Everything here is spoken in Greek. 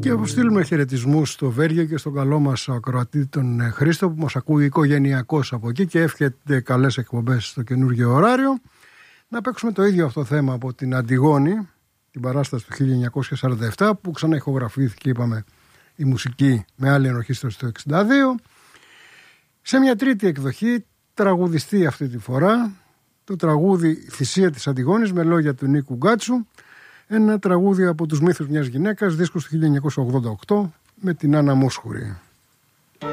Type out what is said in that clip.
Και αποστείλουμε χαιρετισμούς στο Βέργιο και στον καλό μας ακροατή τον Χρήστο που μας ακούει οικογενειακώς από εκεί και εύχεται καλές εκπομπές στο καινούργιο ωράριο. Να παίξουμε το ίδιο αυτό θέμα από την Αντιγόνη, την παράσταση του 1947 που ξανά ηχογραφήθηκε, είπαμε, η μουσική με άλλη ενορχήστρωση το 1962. Σε μια τρίτη εκδοχή, τραγουδιστή αυτή τη φορά, το τραγούδι «Θυσία της Αντιγόνης» με λόγια του Νίκου Γκάτσου. Ένα τραγούδι από τους μύθους μιας γυναίκας, δίσκος του 1988 με την Άννα Μόσχουρη.